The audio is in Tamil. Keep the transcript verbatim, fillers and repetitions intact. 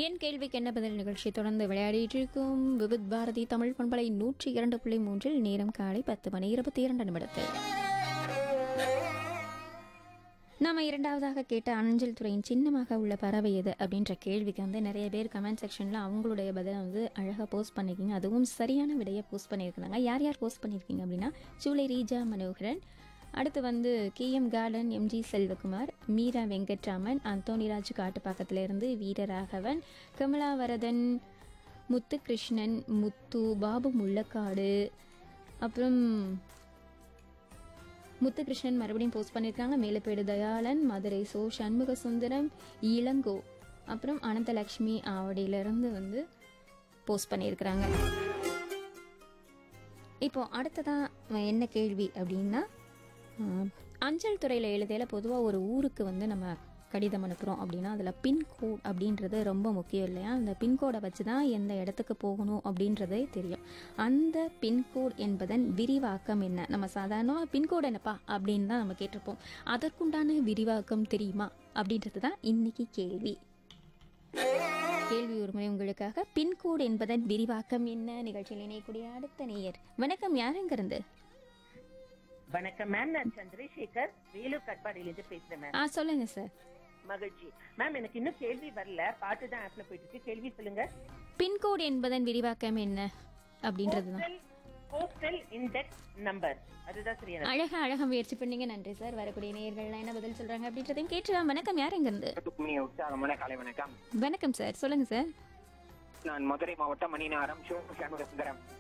என் கேள்விக்கு என்ன பதில் நிகழ்ச்சி தொடர்ந்து விளையாடிட்டு இருக்கும் விவித் பாரதி தமிழ் பண்பலை நூற்றி இரண்டு புள்ளி மூன்றில் நேரம் காலை பத்து மணி இருபத்தி இரண்டு நிமிடத்தில் நாம இரண்டாவதாக கேட்ட அஞ்சல் துறையின் சின்னமாக உள்ள பறவை எது அப்படின்ற கேள்விக்கு வந்து நிறைய பேர் கமெண்ட் செக்ஷனில் அவங்களுடைய பதிலை வந்து அழகாக போஸ்ட் பண்ணியிருக்கீங்க. அதுவும் சரியான விடையை போஸ்ட் பண்ணியிருக்கிறாங்க. யார் யார் போஸ்ட் பண்ணியிருக்கீங்க அப்படின்னா சூளை ரீஜா மனோகரன், அடுத்து வந்து K M garden, MG Selvakumar, Meera Venkatraman, Antonyraj காட்டுப்பாக்கத்திலிருந்து Veeraraghavan, Kamalavaradan, Muthukrishnan, முத்து, பாபு முள்ளக்காடு, அப்புறம் முத்துகிருஷ்ணன் மறுபடியும் போஸ்ட் பண்ணியிருக்காங்க. மேலப்பேடு தயாளன், மதுரை சோ சண்முக சுந்தரம், இளங்கோ, அப்புறம் அனந்தலக்ஷ்மி ஆவடியிலிருந்து வந்து போஸ்ட் பண்ணியிருக்கிறாங்க. இப்போ அடுத்ததான் என்ன கேள்வி அப்படின்னா, அஞ்சல் துறையில் எழுதையில் பொதுவாக ஒரு ஊருக்கு வந்து நம்ம கடிதம் அனுப்புகிறோம் அப்படின்னா அதில் பின்கோட் அப்படின்றது ரொம்ப முக்கியம் இல்லையா? அந்த பின்கோடை வச்சு தான் எந்த இடத்துக்கு போகணும் அப்படின்றதே தெரியும். அந்த பின்கோட் என்பதன் விரிவாக்கம் என்ன? நம்ம சாதாரணமாக பின்கோடு என்னப்பா அப்படின்னு தான் நம்ம கேட்டிருப்போம். அதற்குண்டான விரிவாக்கம் தெரியுமா அப்படின்றது தான் இன்னைக்கு கேள்வி. கேள்வி ஒருமுறை உங்களுக்காக. பின்கோடு என்பதன் விரிவாக்கம் என்ன? நிகழ்ச்சியில் இணையக்கூடிய அடுத்த நேயர். வணக்கம், யாருங்கிருந்து? வணக்கம் மேம், நான் சந்திரசேகர், வேலூர் கட்பாடியிலிருந்து பேசுறேன் மேம். ஆ சொல்லுங்க சார். மகிழ்ச்சி மேம். எனக்கு இன்னும் கேள்வி வரல, பாட்டு தான் ஆப்ல போயிட்டு இருக்கு. கேள்வி சொல்லுங்க. பின்கோடு என்பதன் விரிவாக்கம் என்ன அப்படின்றது தான். போஸ்டல் இண்டெக்ஸ் நம்பர், அதுதான் சரியான. அழகா அழகா முயற்சி பண்ணீங்க, நன்றி சார். வரக்கூடிய நேயர்கள்லாம் என்ன பதில் சொல்றாங்க அப்படின்றதையும் கேட்டுலாம். வணக்கம், யார் எங்க இருந்து? உற்சாகமான காலை வணக்கம். வணக்கம் சார், சொல்லுங்க சார். நான் மதுரை மாவட்டம் மணிநகரம் சண்முக சுந்தரம்.